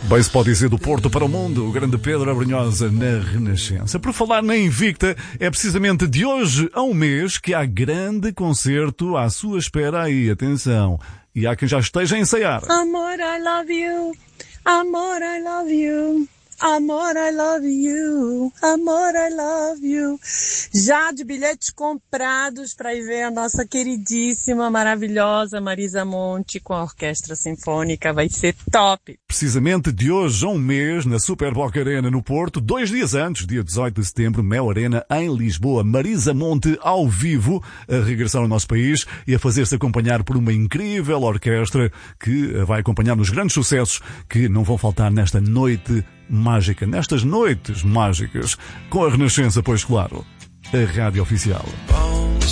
Bem se pode dizer do Porto para o mundo, o grande Pedro Abrunhosa na Renascença. Por falar na Invicta, é precisamente de hoje a um mês que há grande concerto à sua espera aí, atenção. E há quem já esteja a ensaiar. Amor, I love you. Amor, I love you. Amor, I love you. Amor, I love you. Já de bilhetes comprados para ir ver a nossa queridíssima, maravilhosa Marisa Monte com a Orquestra Sinfônica. Vai ser top. Precisamente de hoje a um mês, na Super Boca Arena no Porto, 2 dias antes, dia 18 de setembro, Mel Arena em Lisboa. Marisa Monte ao vivo, a regressar ao nosso país e a fazer-se acompanhar por uma incrível orquestra que a vai acompanhar nos grandes sucessos que não vão faltar nesta noite mágica, nestas noites mágicas, com a Renascença, pois claro, a rádio oficial.